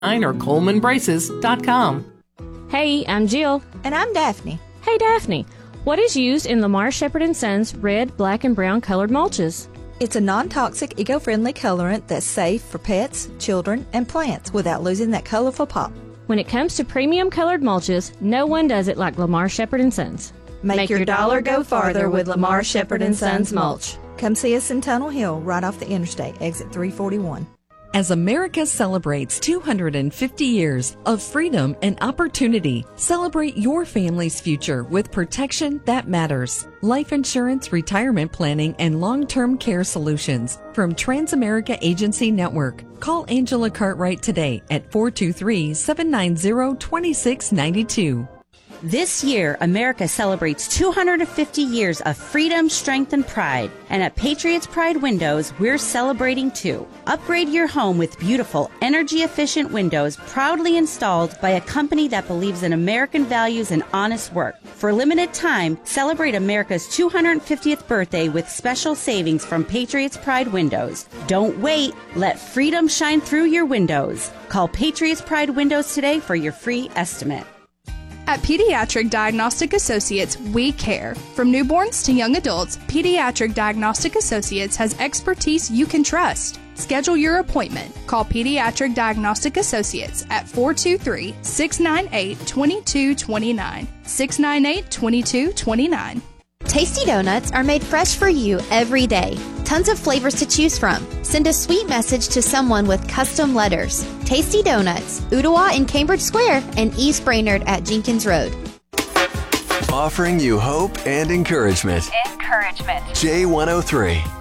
or ColemanBraces.com. Hey, I'm Jill. And I'm Daphne. Hey, Daphne. What is used in Lamar Shepherd & Sons red, black, and brown colored mulches? It's a non-toxic, eco-friendly colorant that's safe for pets, children, and plants without losing that colorful pop. When it comes to premium colored mulches, no one does it like Lamar Shepherd & Sons. Make your dollar go farther with Lamar Shepherd & Sons mulch. Come see us in Tunnel Hill, right off the interstate, exit 341. As America celebrates 250 years of freedom and opportunity, celebrate your family's future with protection that matters. Life insurance, retirement planning, and long-term care solutions from Transamerica Agency Network. Call Angela Cartwright today at 423-790-2692. This year, America celebrates 250 years of freedom, strength, and pride. And at Patriots Pride Windows, we're celebrating too. Upgrade your home with beautiful, energy-efficient windows proudly installed by a company that believes in American values and honest work. For a limited time, celebrate America's 250th birthday with special savings from Patriots Pride Windows. Don't wait. Let freedom shine through your windows. Call Patriots Pride Windows today for your free estimate. At Pediatric Diagnostic Associates, we care. From newborns to young adults, Pediatric Diagnostic Associates has expertise you can trust. Schedule your appointment. Call Pediatric Diagnostic Associates at 423-698-2229. 698-2229. Tasty donuts are made fresh for you every day. Tons of flavors to choose from. Send a sweet message to someone with custom letters. Tasty Donuts, Ottawa in Cambridge Square and East Brainerd at Jenkins Road. Offering you hope and encouragement. J103.